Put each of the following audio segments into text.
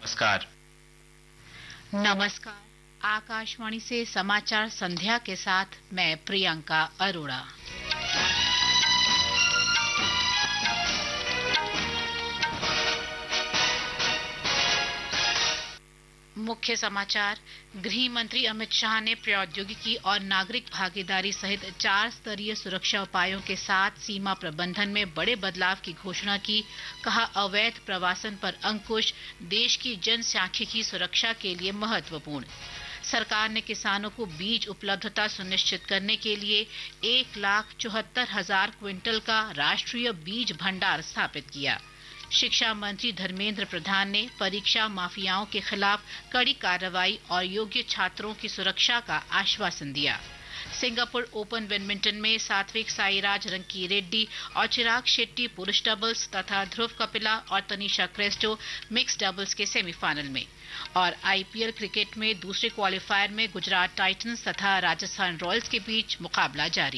नमस्कार। नमस्कार। आकाशवाणी से समाचार संध्या के साथ मैं प्रियंका अरोड़ा। मुख्य समाचार। गृह मंत्री अमित शाह ने प्रौद्योगिकी और नागरिक भागीदारी सहित 4 स्तरीय सुरक्षा उपायों के साथ सीमा प्रबंधन में बड़े बदलाव की घोषणा की। कहा, अवैध प्रवासन पर अंकुश देश की जनसांख्यिकी सुरक्षा के लिए महत्वपूर्ण। सरकार ने किसानों को बीज उपलब्धता सुनिश्चित करने के लिए 1,74,000 क्विंटल का राष्ट्रीय बीज भंडार स्थापित किया। शिक्षा मंत्री धर्मेंद्र प्रधान ने परीक्षा माफियाओं के खिलाफ कड़ी कार्रवाई और योग्य छात्रों की सुरक्षा का आश्वासन दिया। सिंगापुर ओपन बैडमिंटन में सात्विक साईराज रंकीरेड्डी और चिराग शेट्टी पुरुष डबल्स तथा ध्रुव कपिला और तनिषा क्रेस्टो मिक्स डबल्स के सेमीफाइनल में। और आईपीएल क्रिकेट में दूसरे क्वालिफायर में गुजरात टाइटंस तथा राजस्थान रॉयल्स के बीच मुकाबला जारी।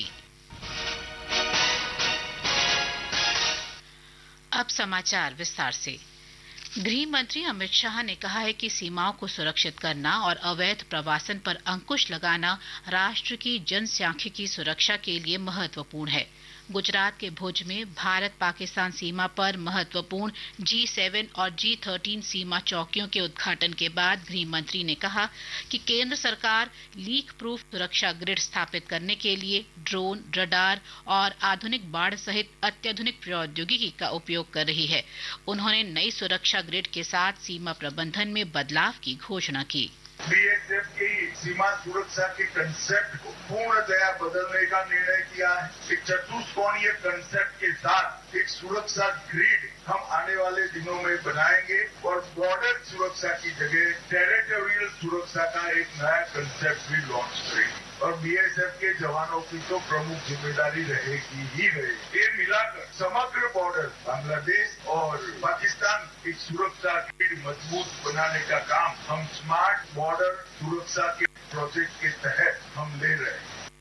अब समाचार विस्तार से। गृह मंत्री अमित शाह ने कहा है कि सीमाओं को सुरक्षित करना और अवैध प्रवासन पर अंकुश लगाना राष्ट्र की जनसांख्यिकी सुरक्षा के लिए महत्वपूर्ण है। गुजरात के भुज में भारत पाकिस्तान सीमा पर महत्वपूर्ण G7 और G13 सीमा चौकियों के उद्घाटन के बाद गृह मंत्री ने कहा कि केंद्र सरकार लीक प्रूफ सुरक्षा ग्रिड स्थापित करने के लिए ड्रोन, रडार और आधुनिक बाड़ सहित अत्याधुनिक प्रौद्योगिकी का उपयोग कर रही है। उन्होंने नई सुरक्षा ग्रिड के साथ सीमा प्रबंधन में बदलाव की घोषणा की। बीएसएफ की सीमा सुरक्षा के कंसेप्ट को पूर्णतया बदलने का निर्णय किया है। एक चतुष्कोणीय कंसेप्ट के साथ एक सुरक्षा ग्रिड हम आने वाले दिनों में बनाएंगे और बॉर्डर सुरक्षा की जगह टेरिटोरियल सुरक्षा का एक नया कंसेप्ट भी लॉन्च करेंगे। और बीएसएफ के जवानों की तो प्रमुख जिम्मेदारी रहेगी ही रहेगी। ये मिलाकर समग्र बॉर्डर बांग्लादेश और पाकिस्तान की सुरक्षा ग्रिड मजबूत बनाने का काम हम स्मार्ट बॉर्डर सुरक्षा के प्रोजेक्ट के तहत हम ले रहे हैं।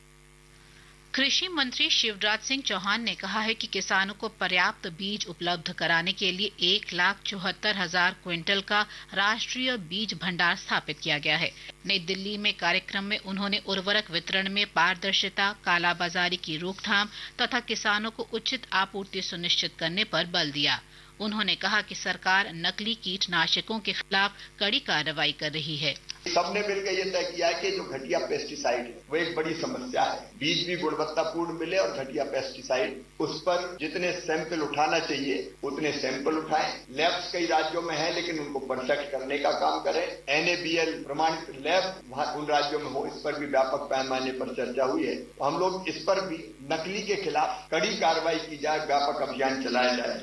कृषि मंत्री शिवराज सिंह चौहान ने कहा है कि किसानों को पर्याप्त बीज उपलब्ध कराने के लिए 1,74,000 क्विंटल का राष्ट्रीय बीज भंडार स्थापित किया गया है। नई दिल्ली में कार्यक्रम में उन्होंने उर्वरक वितरण में पारदर्शिता, कालाबाजारी की रोकथाम तथा किसानों को उचित आपूर्ति सुनिश्चित करने पर बल दिया। उन्होंने कहा कि सरकार नकली कीटनाशकों के खिलाफ कड़ी कार्रवाई कर रही है। सबने मिलकर ये तय किया है कि जो घटिया पेस्टिसाइड है वो एक बड़ी समस्या है। बीज भी गुणवत्तापूर्ण मिले और घटिया पेस्टिसाइड, उस पर जितने सैंपल उठाना चाहिए उतने सैंपल उठाएं। लैब्स कई राज्यों में है लेकिन उनको परफेक्ट करने का काम करें। NABL प्रमाणित लैब उन राज्यों में हो, इस पर भी व्यापक पैमाने पर चर्चा हुई है। तो हम लोग इस पर भी नकली के खिलाफ कड़ी कार्रवाई की जाए, व्यापक अभियान चलाया जाए।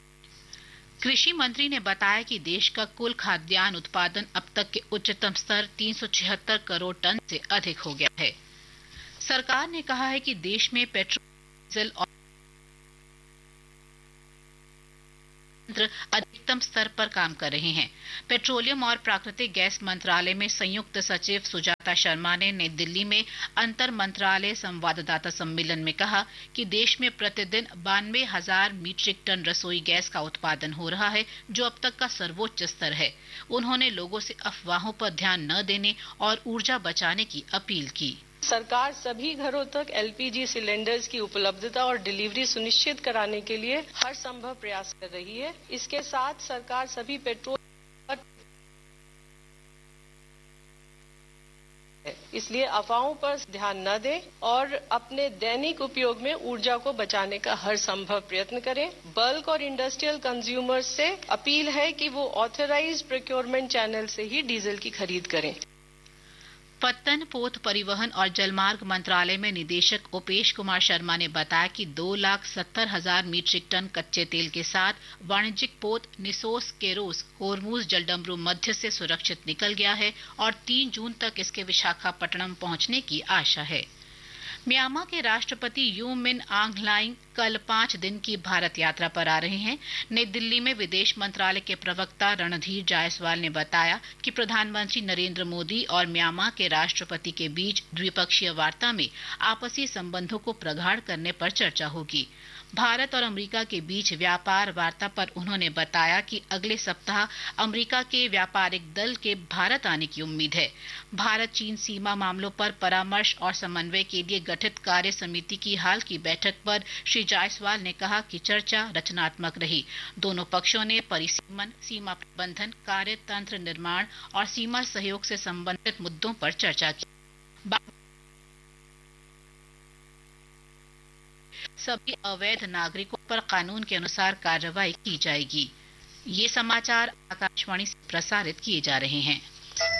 कृषि मंत्री ने बताया कि देश का कुल खाद्यान्न उत्पादन अब तक के उच्चतम स्तर 376 करोड़ टन से अधिक हो गया है। सरकार ने कहा है कि देश में पेट्रोल, डीजल और अधिकतम स्तर पर काम कर रहे हैं। पेट्रोलियम और प्राकृतिक गैस मंत्रालय में संयुक्त सचिव सुजाता शर्मा ने नई दिल्ली में अंतर मंत्रालय संवाददाता सम्मेलन में कहा कि देश में प्रतिदिन 92,000 मीट्रिक टन रसोई गैस का उत्पादन हो रहा है, जो अब तक का सर्वोच्च स्तर है। उन्होंने लोगों से अफवाहों पर ध्यान न देने और ऊर्जा बचाने की अपील की। सरकार सभी घरों तक LPG सिलेंडर्स की उपलब्धता और डिलीवरी सुनिश्चित कराने के लिए हर संभव प्रयास कर रही है। इसके साथ सरकार सभी पेट्रोल, इसलिए अफवाहों पर ध्यान न दें और अपने दैनिक उपयोग में ऊर्जा को बचाने का हर संभव प्रयत्न करें। बल्क और इंडस्ट्रियल कंज्यूमर्स से अपील है कि वो ऑथराइज्ड प्रोक्योरमेंट चैनल से ही डीजल की खरीद करें। पत्तन, पोत परिवहन और जलमार्ग मंत्रालय में निदेशक उपेश कुमार शर्मा ने बताया कि 2,70,000 मीट्रिक टन कच्चे तेल के साथ वाणिज्यिक पोत निसोस केरोस होर्मुज जलडमरू मध्य से सुरक्षित निकल गया है और 3 जून तक इसके विशाखापट्टनम पहुंचने की आशा है। म्यांमार के राष्ट्रपति यू मिन आंग ह्लाइंग कल 5 दिन की भारत यात्रा पर आ रहे हैं। नई दिल्ली में विदेश मंत्रालय के प्रवक्ता रणधीर जायसवाल ने बताया कि प्रधानमंत्री नरेंद्र मोदी और म्यांमार के राष्ट्रपति के बीच द्विपक्षीय वार्ता में आपसी संबंधों को प्रगाढ़ करने पर चर्चा होगी। भारत और अमेरिका के बीच व्यापार वार्ता पर उन्होंने बताया कि अगले सप्ताह अमेरिका के व्यापारिक दल के भारत आने की उम्मीद है। भारत चीन सीमा मामलों पर परामर्श और समन्वय के लिए गठित कार्य समिति की हाल की बैठक पर श्री जायसवाल ने कहा कि चर्चा रचनात्मक रही। दोनों पक्षों ने परिसीमन, सीमा प्रबंधन, कार्यतंत्र निर्माण और सीमा सहयोग से संबंधित मुद्दों पर चर्चा की। सभी अवैध नागरिकों पर कानून के अनुसार कार्रवाई की जाएगी। ये समाचार आकाशवाणी से प्रसारित किए जा रहे हैं।